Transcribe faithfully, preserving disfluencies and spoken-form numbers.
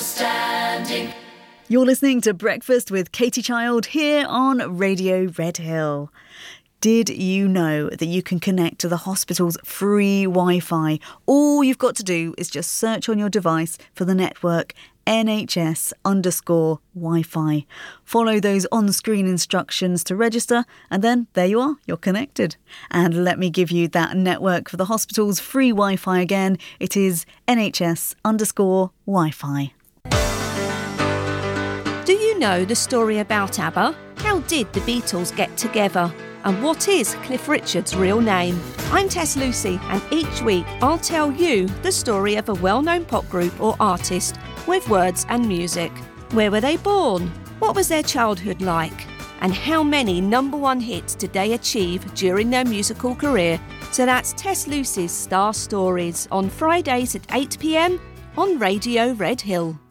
understanding. You're listening to Breakfast with Katie Child here on Radio Red Hill. Did you know that you can connect to the hospital's free Wi-Fi? All you've got to do is just search on your device for the network N H S underscore Wi-Fi. Follow those on-screen instructions to register, and then there you are, you're connected. And let me give you that network for the hospital's free Wi-Fi again. It is N H S underscore Wi-Fi. Do you know the story about ABBA? How did the Beatles get together? And what is Cliff Richard's real name? I'm Tess Lucy, and each week I'll tell you the story of a well-known pop group or artist with words and music. Where were they born? What was their childhood like? And how many number one hits did they achieve during their musical career? So that's Tess Lucy's Star Stories on Fridays at eight p m on Radio Red Hill.